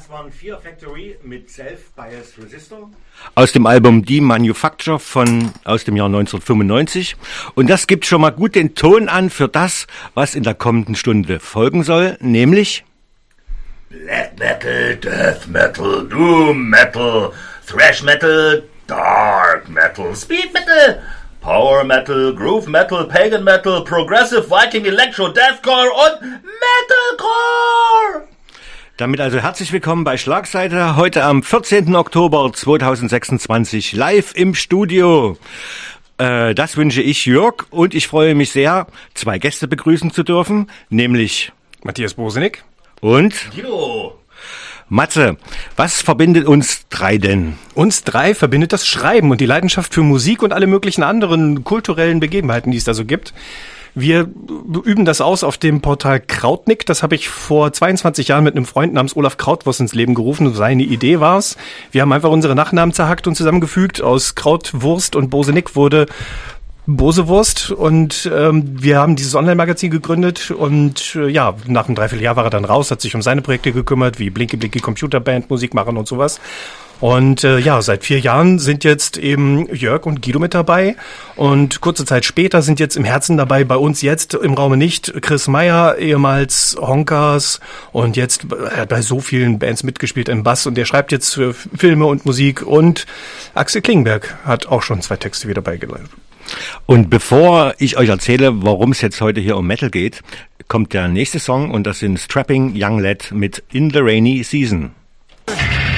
waren Fear Factory mit Self-Bias Resistor. Aus dem Album Die Manufacture aus dem Jahr 1995. Und das gibt schon mal gut den Ton an für das, was in der kommenden Stunde folgen soll, nämlich Black Metal, Death Metal, Doom Metal, Thrash Metal, Dark Metal, Speed Metal, Power Metal, Groove Metal, Pagan Metal, Progressive Viking Electro, Deathcore und Metalcore! Damit also herzlich willkommen bei Schlagseite, heute am 14. Oktober 2026, live im Studio. Das wünsche ich Jörg und ich freue mich sehr, zwei Gäste begrüßen zu dürfen, nämlich Matthias Bosenig und Guido. Matze. Was verbindet uns drei denn? Uns drei verbindet das Schreiben und die Leidenschaft für Musik und alle möglichen anderen kulturellen Begebenheiten, die es da so gibt. Wir üben das aus auf dem Portal Krautnik. Das habe ich vor 22 Jahren mit einem Freund namens Olaf Krautwurst ins Leben gerufen. Seine Idee war es. Wir haben einfach unsere Nachnamen zerhackt und zusammengefügt. Aus Krautwurst und Bosenig wurde Bosewurst und wir haben dieses Online-Magazin gegründet und nach einem Dreivierteljahr war er dann raus, hat sich um seine Projekte gekümmert, wie Blinky Blinky Computerband, Musik machen und sowas. Und seit 4 Jahren sind jetzt eben Jörg und Guido mit dabei und kurze Zeit später sind jetzt im Herzen dabei, bei uns jetzt im Raume nicht, Chris Meyer, ehemals Honkers und jetzt hat bei so vielen Bands mitgespielt im Bass und der schreibt jetzt für Filme und Musik und Axel Klingenberg hat auch schon 2 Texte wieder beigeleitet. Und bevor ich euch erzähle, warum es jetzt heute hier um Metal geht, kommt der nächste Song und das sind Strapping Young Lad mit In the Rainy Season.